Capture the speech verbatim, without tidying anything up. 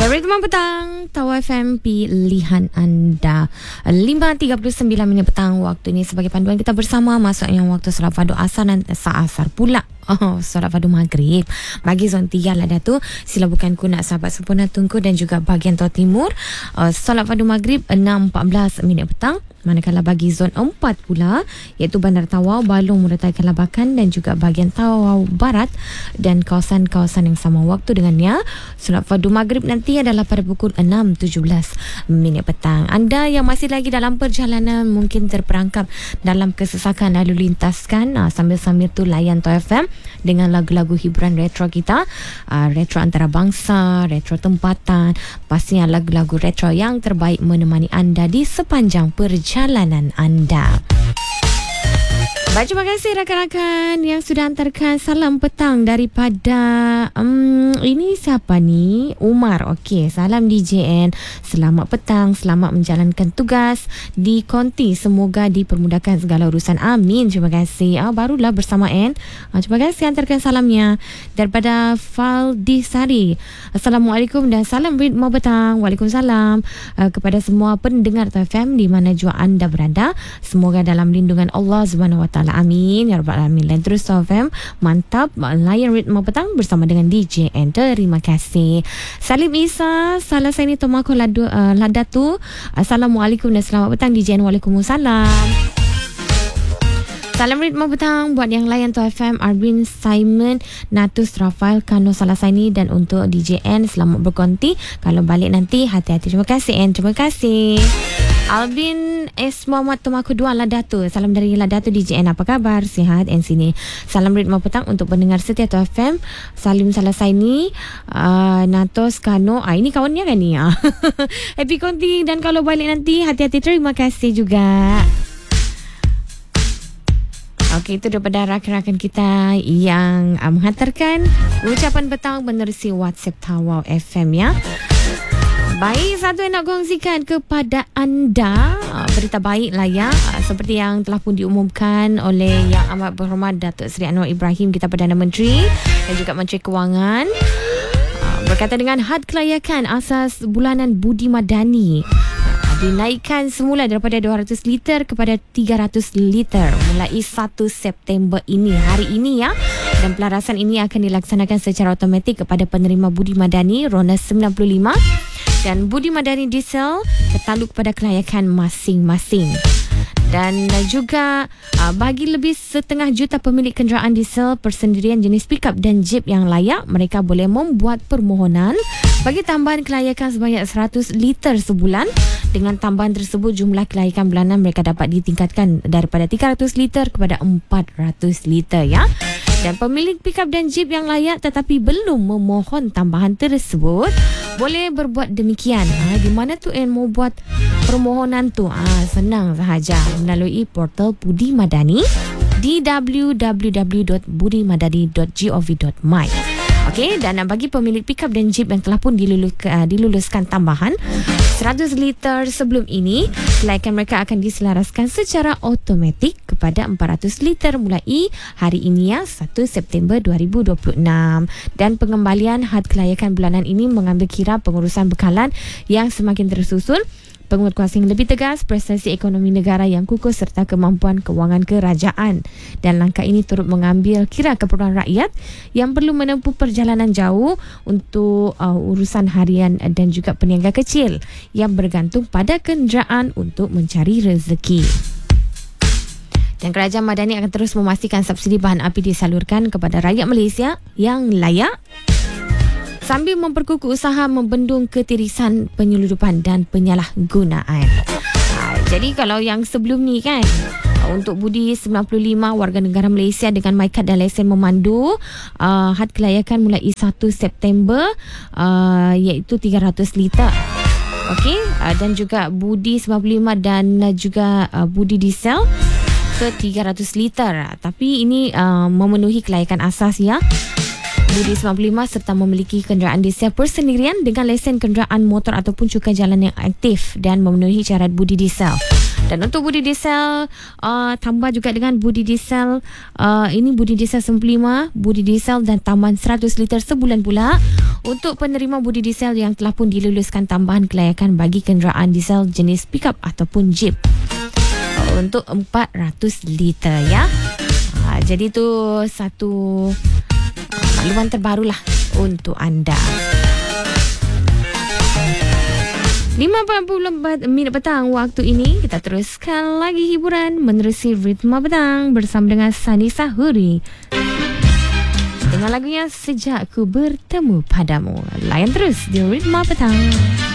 Ritma Petang, Tawa F M, pilihan anda. lima tiga puluh sembilan minit petang waktu ini sebagai panduan kita bersama masuk yang waktu solat fardu asar dan asar pula. Oh, solat fardu maghrib bagi zon tiga lah dah tu. Sila bukan ku nak sahabat sempurna Tunku dan juga bahagian Tawau Timur. Uh, solat fardu maghrib enam empat belas minit petang. Manakala bagi zon empat pula, iaitu Bandar Tawau, Balong, Murtai Kelabakan dan juga bahagian Tawau Barat dan kawasan-kawasan yang sama waktu dengannya, solat fardu maghrib nanti adalah pada pukul enam tujuh belas minit petang. Anda yang masih lagi dalam perjalanan mungkin terperangkap dalam kesesakan lalu lintas kan, uh, sambil-sambil tu layan Tawau F M dengan lagu-lagu hiburan retro kita, uh, retro antarabangsa, retro tempatan, pastinya lagu-lagu retro yang terbaik menemani anda di sepanjang perjalanan anda. Baik, terima kasih rakan-rakan yang sudah hantarkan salam petang daripada um, ini siapa ni? Umar. Okey, salam D J N. Selamat petang, selamat menjalankan tugas di konti. Semoga dipermudahkan segala urusan. Amin. Terima kasih. Ah, barulah bersama N. Ah, terima kasih hantarkan salamnya daripada Faldi Sari. Assalamualaikum dan salam ritma petang. Waalaikumsalam uh, kepada semua pendengar Tawau F M di mana jua anda berada. Semoga dalam lindungan Allah Subhanahu Wa Taala. Amin ya rabbal alamin. Dan terus Tawau F M mantap layan ritma petang bersama dengan D J N. Terima kasih. Salim Isa, salah saya ni Tomako Ladu, uh, Ladatu. Assalamualaikum dan selamat petang D J N. Waalaikumsalam. Salam ritma petang buat yang layan Tawau F M, Arvin, Simon, Natus, Rafael, Kano, Salasaini dan untuk D J N selamat berkonti. Kalau balik nanti hati-hati. Terima kasih N. Terima kasih. Albin S. Muhammad Tomaku dua Ladatu. Salam dari Ladatu D J N. Apa kabar? Sihat N sini. Salam ritma petang untuk pendengar setia Tawau F M. Salim Salasaini, uh, Natos, Kano. Ah, ini kawannya kan ni? Ah. Happy konti dan kalau balik nanti hati-hati. Terima kasih juga. Okey, itu daripada rakan-rakan kita yang uh, menghantarkan ucapan petang menerusi WhatsApp Tawau F M ya. Baik, satu yang nak kongsikan kepada anda, uh, berita baik lah ya, uh, seperti yang telah pun diumumkan oleh Yang Amat Berhormat Datuk Seri Anwar Ibrahim, kita Perdana Menteri dan juga Menteri Kewangan, uh, berkaitan dengan had kelayakan asas bulanan Budi Madani dinaikkan semula daripada dua ratus liter kepada tiga ratus liter mulai satu September ini, hari ini ya. Dan pelarasan ini akan dilaksanakan secara automatik kepada penerima Budi Madani Rona sembilan puluh lima dan Budi Madani Diesel tertakluk pada kelayakan masing-masing. Dan juga uh, bagi lebih setengah juta pemilik kenderaan diesel persendirian jenis pickup dan jeep yang layak, mereka boleh membuat permohonan bagi tambahan kelayakan sebanyak seratus liter sebulan. Dengan tambahan tersebut, jumlah kelayakan bulanan mereka dapat ditingkatkan daripada tiga ratus liter kepada empat ratus liter ya. Dan pemilik pickup dan jeep yang layak tetapi belum memohon tambahan tersebut boleh berbuat demikian. Ha, di mana tu yang mau buat permohonan tu? Ha, senang sahaja melalui portal Budi Madani di w w w dot budi madani dot gov dot my. Okey, dan bagi pemilik pickup dan jeep yang telah pun dilulus, uh, diluluskan tambahan seratus liter sebelum ini, kelayakan mereka akan diselaraskan secara automatik kepada empat ratus liter mulai hari ini ya, satu September dua ribu dua puluh enam. Dan pengembalian had kelayakan bulanan ini mengambil kira pengurusan bekalan yang semakin tersusun, penguatkuasa yang lebih tegas, prestasi ekonomi negara yang kukuh serta kemampuan kewangan kerajaan. Dan langkah ini turut mengambil kira keperluan rakyat yang perlu menempuh perjalanan jauh untuk uh, urusan harian dan juga peniaga kecil yang bergantung pada kenderaan untuk mencari rezeki. Dan Kerajaan Madani akan terus memastikan subsidi bahan api disalurkan kepada rakyat Malaysia yang layak sambil memperkukuh usaha membendung ketirisan penyeludupan dan penyalahgunaan. Ha, jadi kalau yang sebelum ni kan, untuk Budi sembilan puluh lima warga negara Malaysia dengan maikat dan lesen memandu, uh, had kelayakan mulai satu September uh, iaitu tiga ratus liter. Okey, uh, dan juga Budi sembilan puluh lima dan uh, juga uh, Budi diesel ke tiga ratus liter. Tapi ini uh, memenuhi kelayakan asas ya. Budi sembilan puluh lima serta memiliki kenderaan diesel persendirian dengan lesen kenderaan motor ataupun cukai jalan yang aktif dan memenuhi syarat Budi diesel. Dan untuk budi diesel, uh, tambah juga dengan budi diesel, uh, ini budi diesel sembilan puluh lima, budi diesel dan tambahan seratus liter sebulan pula. Untuk penerima budi diesel yang telah pun diluluskan tambahan kelayakan bagi kenderaan diesel jenis pickup ataupun jeep uh, untuk empat ratus liter ya. Uh, jadi itu satu uh, makluman terbarulah untuk anda. lima empat puluh minit petang waktu ini. Kita teruskan lagi hiburan menerusi Ritma Petang bersama dengan Sani Sahuri dengan lagunya Sejak Ku Bertemu Padamu. Layan terus di Ritma Petang.